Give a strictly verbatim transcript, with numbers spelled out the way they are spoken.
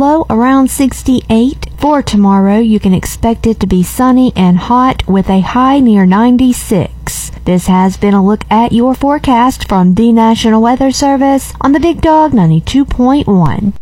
low around sixty-eight. For tomorrow, you can expect it to be sunny and hot with a high near ninety-six. This has been a look at your forecast from the National Weather Service on the Big Dog ninety-two point one.